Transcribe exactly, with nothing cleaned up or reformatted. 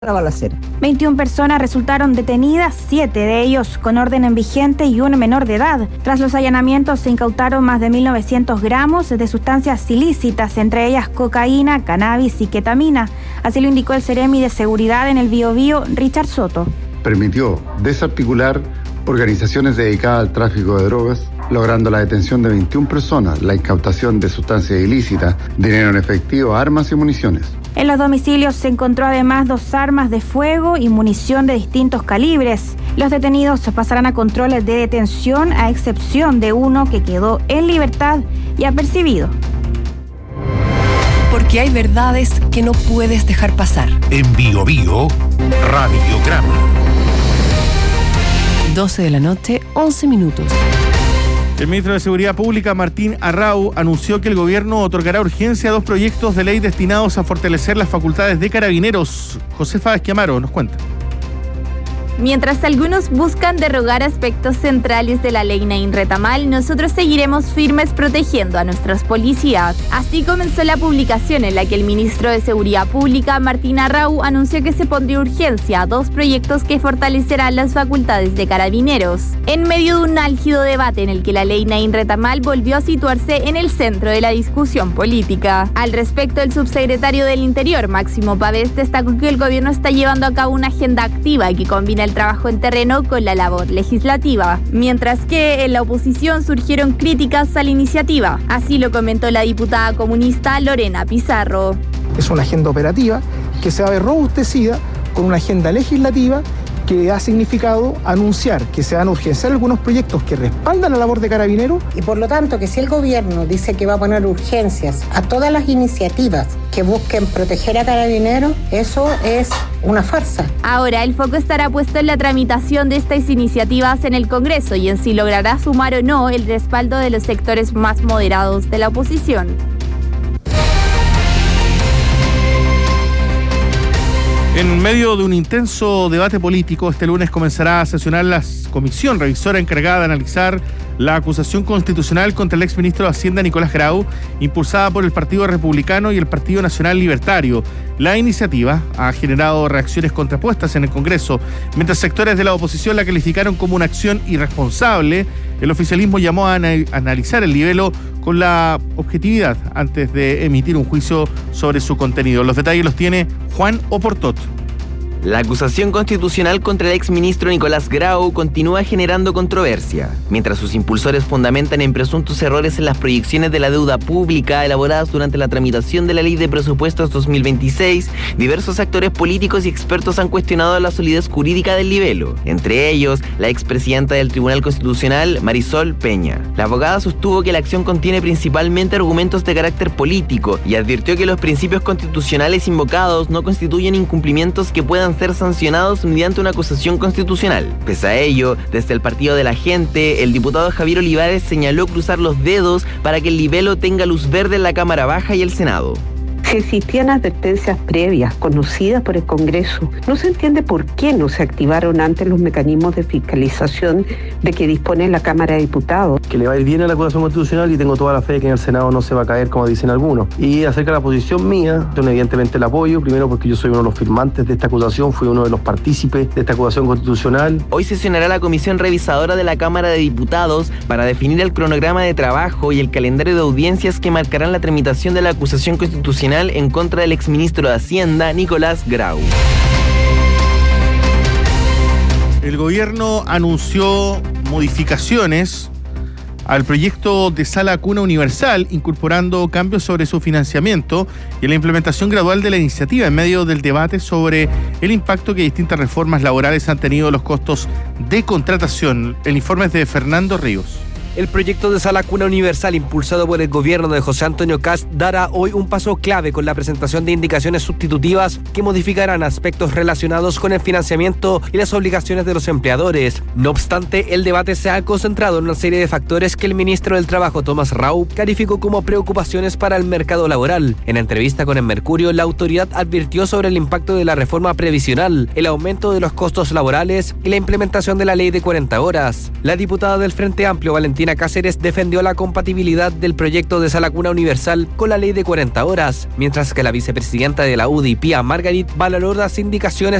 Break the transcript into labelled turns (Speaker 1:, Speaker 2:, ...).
Speaker 1: la balacera.
Speaker 2: veintiuna personas resultaron detenidas, siete de ellos con orden en vigente y un menor de edad. Tras los allanamientos se incautaron más de mil novecientos gramos de sustancias ilícitas, entre ellas cocaína, cannabis y ketamina. Así lo indicó el Seremi de Seguridad en el Biobío, Richard Soto.
Speaker 3: Permitió desarticular organizaciones dedicadas al tráfico de drogas, logrando la detención de veintiuna personas, la incautación de sustancias ilícitas, dinero en efectivo, armas y municiones.
Speaker 2: En los domicilios se encontró además dos armas de fuego y munición de distintos calibres. Los detenidos pasarán a controles de detención, a excepción de uno que quedó en libertad y apercibido.
Speaker 4: Porque hay verdades que no puedes dejar pasar.
Speaker 5: En Bio Bio, Radiograma.
Speaker 4: doce de la noche, once minutos.
Speaker 6: El ministro de Seguridad Pública, Martín Arrau, anunció que el gobierno otorgará urgencia a dos proyectos de ley destinados a fortalecer las facultades de carabineros. Josefa Esquiamaro nos cuenta.
Speaker 7: Mientras algunos buscan derogar aspectos centrales de la ley Nain Retamal, nosotros seguiremos firmes protegiendo a nuestras policías. Así comenzó la publicación en la que el ministro de Seguridad Pública, Martín Arrau, anunció que se pondría urgencia a dos proyectos que fortalecerán las facultades de carabineros. En medio de un álgido debate en el que la ley Nain Retamal volvió a situarse en el centro de la discusión política. Al respecto, el subsecretario del Interior, Máximo Pavés, destacó que el gobierno está llevando a cabo una agenda activa que combina el trabajo en terreno con la labor legislativa, mientras que en la oposición surgieron críticas a la iniciativa. Así lo comentó la diputada comunista Lorena Pizarro.
Speaker 8: Es una agenda operativa que se va a ver robustecida con una agenda legislativa que ha significado anunciar que se van a urgenciar algunos proyectos que respaldan la labor de carabineros.
Speaker 9: Y por lo tanto, que si el gobierno dice que va a poner urgencias a todas las iniciativas que busquen proteger a carabineros, eso es una farsa.
Speaker 7: Ahora el foco estará puesto en la tramitación de estas iniciativas en el Congreso y en si logrará sumar o no el respaldo de los sectores más moderados de la oposición.
Speaker 6: En medio de un intenso debate político, este lunes comenzará a sesionar la comisión revisora encargada de analizar la acusación constitucional contra el exministro de Hacienda Nicolás Grau, impulsada por el Partido Republicano y el Partido Nacional Libertario. La iniciativa ha generado reacciones contrapuestas en el Congreso. Mientras sectores de la oposición la calificaron como una acción irresponsable, el oficialismo llamó a analizar el libelo con la objetividad antes de emitir un juicio sobre su contenido. Los detalles los tiene Juan Oportot.
Speaker 10: La acusación constitucional contra el exministro Nicolás Grau continúa generando controversia, mientras sus impulsores fundamentan en presuntos errores en las proyecciones de la deuda pública elaboradas durante la tramitación de la Ley de Presupuestos dos mil veintiséis. Diversos actores políticos y expertos han cuestionado la solidez jurídica del libelo, entre ellos la expresidenta del Tribunal Constitucional, Marisol Peña. La abogada sostuvo que la acción contiene principalmente argumentos de carácter político y advirtió que los principios constitucionales invocados no constituyen incumplimientos que puedan ser sancionados mediante una acusación constitucional. Pese a ello, desde el Partido de la Gente, el diputado Javier Olivares señaló cruzar los dedos para que el libelo tenga luz verde en la Cámara Baja y el Senado.
Speaker 11: Si existían advertencias previas conocidas por el Congreso, no se entiende por qué no se activaron antes los mecanismos de fiscalización de que dispone la Cámara de Diputados.
Speaker 12: Que le va a ir bien a la acusación constitucional y tengo toda la fe de que en el Senado no se va a caer, como dicen algunos. Y acerca de la posición mía, yo evidentemente la apoyo, primero porque yo soy uno de los firmantes de esta acusación, fui uno de los partícipes de esta acusación constitucional.
Speaker 10: Hoy sesionará la Comisión Revisadora de la Cámara de Diputados para definir el cronograma de trabajo y el calendario de audiencias que marcarán la tramitación de la acusación constitucional en contra del exministro de Hacienda, Nicolás Grau.
Speaker 6: El gobierno anunció modificaciones al proyecto de Sala Cuna Universal, incorporando cambios sobre su financiamiento y la implementación gradual de la iniciativa en medio del debate sobre el impacto que distintas reformas laborales han tenido en los costos de contratación. El informe es de Fernando Ríos.
Speaker 13: El proyecto de Sala Cuna Universal, impulsado por el gobierno de José Antonio Kast, dará hoy un paso clave con la presentación de indicaciones sustitutivas que modificarán aspectos relacionados con el financiamiento y las obligaciones de los empleadores. No obstante, el debate se ha concentrado en una serie de factores que el ministro del Trabajo, Tomás Raup, calificó como preocupaciones para el mercado laboral. En entrevista con El Mercurio, la autoridad advirtió sobre el impacto de la reforma previsional, el aumento de los costos laborales y la implementación de la ley de cuarenta horas. La diputada del Frente Amplio, Valentina Valentina Cáceres defendió la compatibilidad del proyecto de sala cuna universal con la ley de cuarenta horas, mientras que la vicepresidenta de la U D I, Pía Margarit, valoró las indicaciones